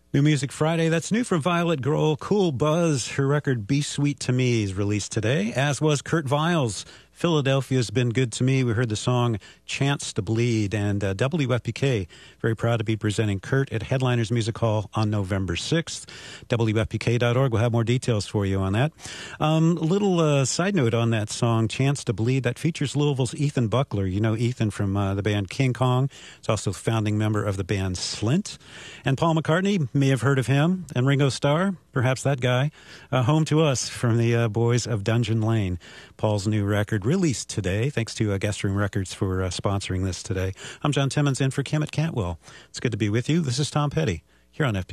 New Music Friday. That's new from Violet Grohl. Cool Buzz. Her record Be Sweet to Me is released today, as was Kurt Vile's Philadelphia's Been Good to Me. We heard the song Chance to Bleed, and WFPK, very proud to be presenting Kurt at Headliners Music Hall on November 6th. WFPK.org will have more details for you on that. Little side note on that song, Chance to Bleed, that features Louisville's Ethan Buckler. You know Ethan from the band King Kong. He's also a founding member of the band Slint. And Paul McCartney, may have heard of him. And Ringo Starr, perhaps that guy. Home to Us from the boys of Dungeon Lane. Paul's new record released today. Thanks to Guest Room Records for sponsoring this today. I'm John Timmons in for Kim at Cantwell. It's good to be with you. This is Tom Petty here on FP.